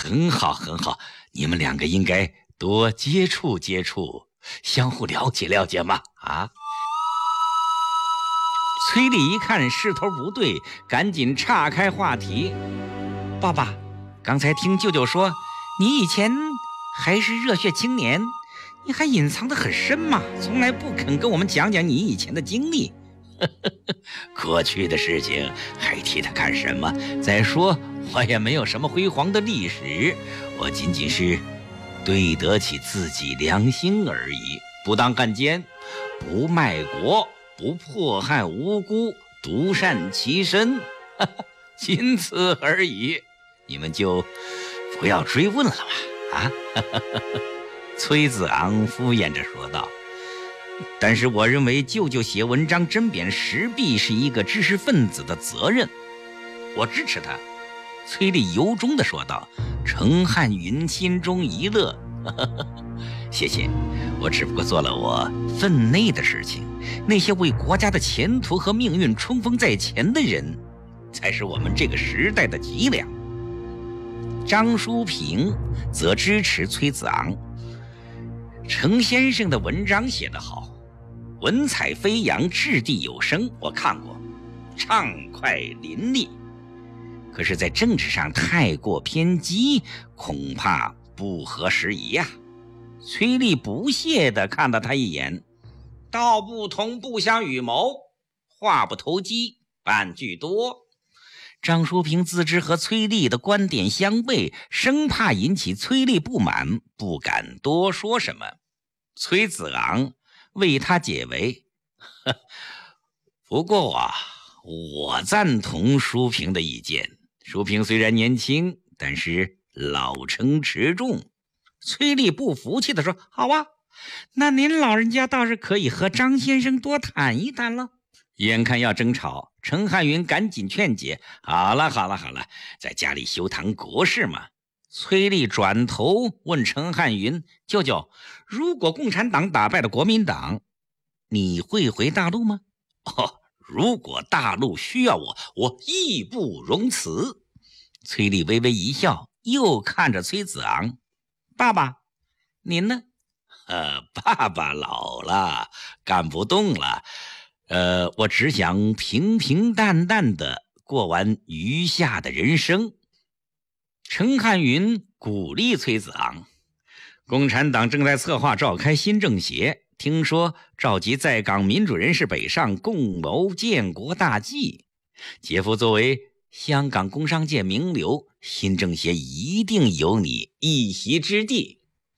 很好很好，你们两个应该多接触接触，相互了解了解嘛。崔丽一看势头不对，赶紧岔开话题。爸爸，刚才听舅舅说你以前还是热血青年，你还隐藏得很深嘛，从来不肯跟我们讲讲你以前的经历。过去的事情还提它干什么？再说我也没有什么辉煌的历史，我仅仅是对得起自己良心而已，不当汉奸，不卖国，不迫害无辜，独善其身，仅此而已，你们就不要追问了嘛。崔子昂敷衍着说道。但是我认为舅舅写文章针砭时弊是一个知识分子的责任，我支持他。崔丽由衷地说道。程汉云心中一乐，谢谢，我只不过做了我分内的事情，那些为国家的前途和命运冲锋在前的人，才是我们这个时代的脊梁。张淑平则支持崔子昂。程先生的文章写得好，文采飞扬，掷地有声，我看过，畅快淋漓。可是在政治上太过偏激，恐怕不合时宜呀。崔丽不屑地看了他一眼，道不同不相与谋，话不投机半句多。张淑平自知和崔丽的观点相悖，生怕引起崔丽不满，不敢多说什么。崔子昂为他解围，不过我赞同淑平的意见。淑平虽然年轻，但是老成持重。崔丽不服气地说，好啊，那您老人家倒是可以和张先生多谈一谈了。眼看要争吵，程汉云赶紧劝解，好了，在家里修谈国事嘛。崔丽转头问程汉云，舅舅，如果共产党打败了国民党，你会回大陆吗？如果大陆需要我义不容辞。崔丽微微一笑，又看着崔子昂，爸爸，您呢？爸爸老了，干不动了。我只想平平淡淡的过完余下的人生。程汉云鼓励崔子昂，共产党正在策划召开新政协，听说召集在港民主人士北上，共谋建国大计。姐夫作为香港工商界名流，新政协一定有你一席之地。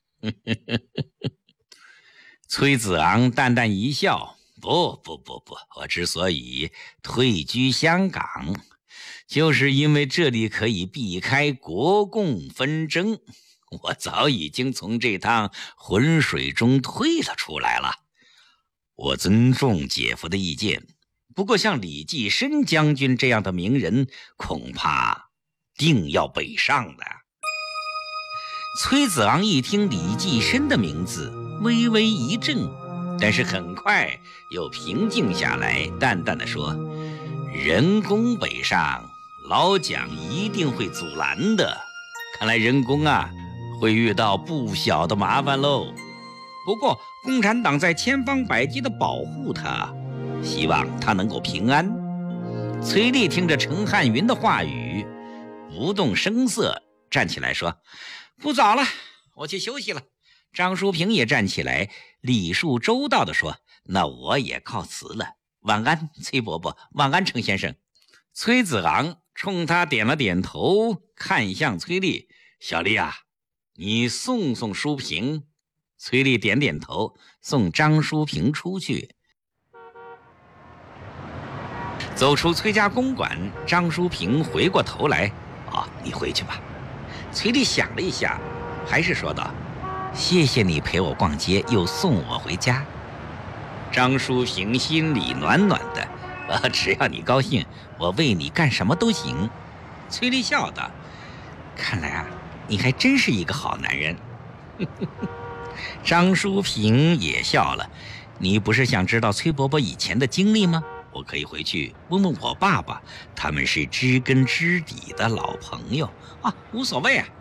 崔子昂淡淡一笑，不，我之所以退居香港，就是因为这里可以避开国共纷争。我早已经从这趟浑水中退了出来了。我尊重姐夫的意见，不过像李济深将军这样的名人，恐怕定要北上的。崔子昂一听李济深的名字，微微一震，但是很快又平静下来，淡淡地说，人工北上，老蒋一定会阻拦的。看来人工会遇到不小的麻烦喽。不过共产党在千方百计地保护他，希望他能够平安。崔丽听着程汉云的话语，不动声色，站起来说，不早了，我去休息了。张淑平也站起来，礼数周到地说，那我也告辞了，晚安崔伯伯，晚安程先生。崔子昂冲他点了点头，看向崔丽，小丽啊，你送淑平。崔丽点点头，送张淑平出去。走出崔家公馆，张淑平回过头来，你回去吧。崔丽想了一下，还是说道，谢谢你陪我逛街，又送我回家。张淑平心里暖暖的，只要你高兴，我为你干什么都行。崔丽笑道，看来你还真是一个好男人。张淑平也笑了，你不是想知道崔伯伯以前的经历吗？我可以回去问问我爸爸，他们是知根知底的老朋友无所谓